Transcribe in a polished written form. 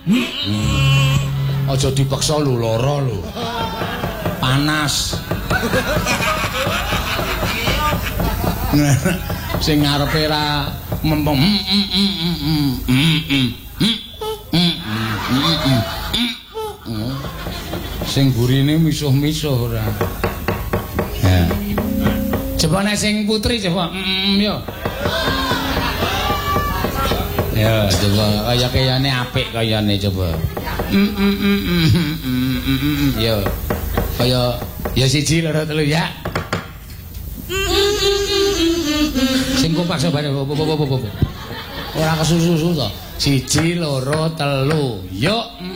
Aja dipaksa lho lara lho. Panas. Sing ngarepe ra mempeng. Sing burine misuh-misuh ora. Ya. Coba nek sing putri coba yo. Ya, coba kaya-kayane apik kayane coba. Yo. Kaya ya siji loro telu ya. Sing kompak sabane Ora kesusu to. Siji loro telu. Yuk.